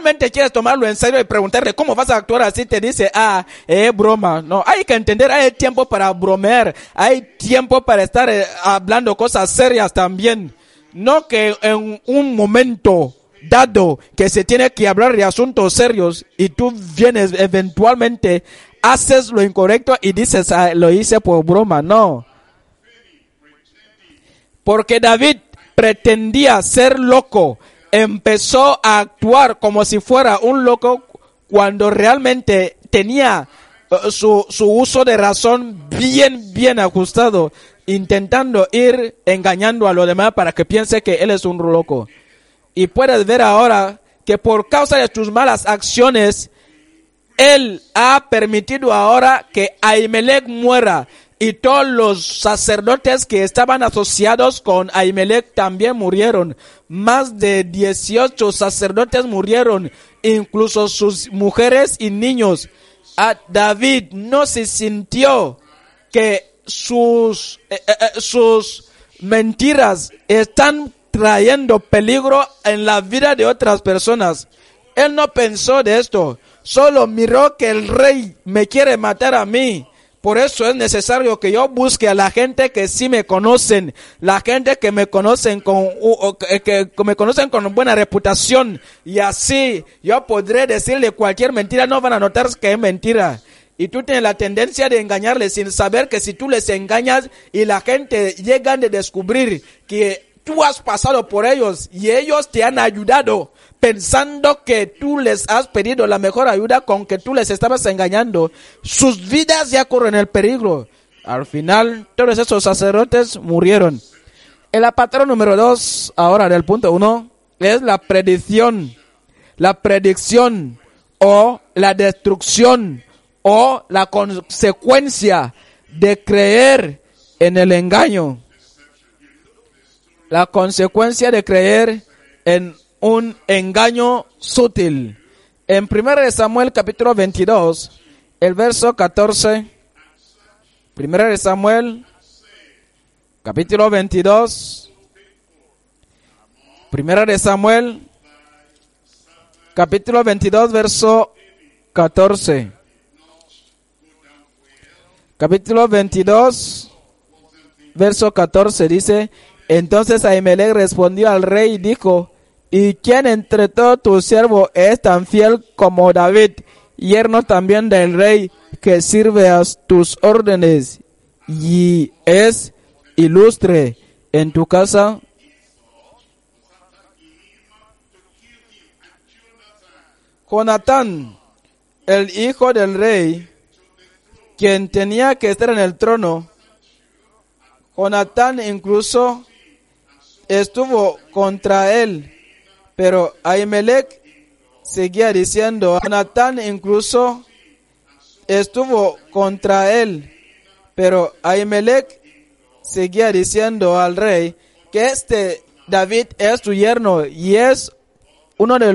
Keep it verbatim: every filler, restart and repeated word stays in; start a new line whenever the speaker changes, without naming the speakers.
realmente quieres tomarlo en serio y preguntarle cómo vas a actuar así, te dice, ah, es broma. No, hay que entender, hay tiempo para bromear, hay tiempo para estar eh, hablando cosas serias también. No que en un momento dado que se tiene que hablar de asuntos serios y tú vienes eventualmente, haces lo incorrecto y dices, ah, lo hice por broma. No. Porque David pretendía ser loco, empezó a actuar como si fuera un loco cuando realmente tenía uh, su, su uso de razón bien, bien ajustado, intentando ir engañando a los demás para que piense que él es un loco. Y puedes ver ahora que por causa de tus malas acciones, él ha permitido ahora que Ahimelech muera. Y todos los sacerdotes que estaban asociados con Ahimelech también murieron. Más de dieciocho sacerdotes murieron, incluso sus mujeres y niños. A David no se sintió que sus, eh, eh, sus mentiras están trayendo peligro en la vida de otras personas. Él no pensó de esto, solo miró que el rey me quiere matar a mí. Por eso es necesario que yo busque a la gente que sí me conocen, la gente que me conocen con, uh, que, que me conocen con buena reputación, y así yo podré decirle cualquier mentira, no van a notar que es mentira. Y tú tienes la tendencia de engañarles sin saber que si tú les engañas y la gente llega a descubrir que tú has pasado por ellos y ellos te han ayudado, pensando que tú les has pedido la mejor ayuda con que tú les estabas engañando, sus vidas ya corren el peligro. Al final, todos esos sacerdotes murieron. El patrón número dos, ahora del punto uno, es la predicción. La predicción o la destrucción o la consecuencia de creer en el engaño. La consecuencia de creer en un engaño sutil. En primera de Samuel capítulo veintidós, el verso catorce. primera de Samuel capítulo veintidós. primera de Samuel capítulo veintidós, verso catorce. Capítulo veintidós, verso catorce dice: entonces Ahimelech respondió al rey y dijo: ¿y quién entre todos tus siervos es tan fiel como David, yerno también del rey, que sirve a tus órdenes y es ilustre en tu casa? Jonatán, el hijo del rey, quien tenía que estar en el trono, Jonatán incluso estuvo contra él, pero Ahimelech seguía diciendo, Jonatán incluso estuvo contra él, pero Ahimelech seguía diciendo al rey que este David es su yerno y es uno de